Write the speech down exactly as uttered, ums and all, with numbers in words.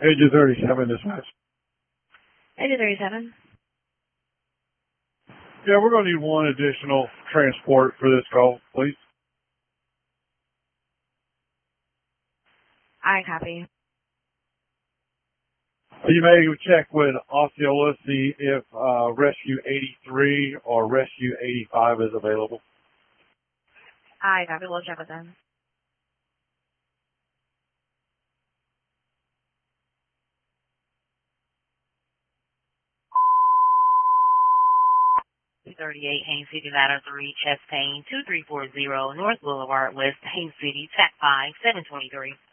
Agent thirty-seven dispatch. Agent thirty-seven. Yeah, we're going to need one additional transport for this call, please. I copy. You may check with Osceola, see if uh, Rescue eighty-three or Rescue eighty-five is available. I copy. We'll check with them. thirty-eight, Haines City, Ladder three, chest pain, two three four zero, North Boulevard, West, Haines City, T A C five, seven twenty-three.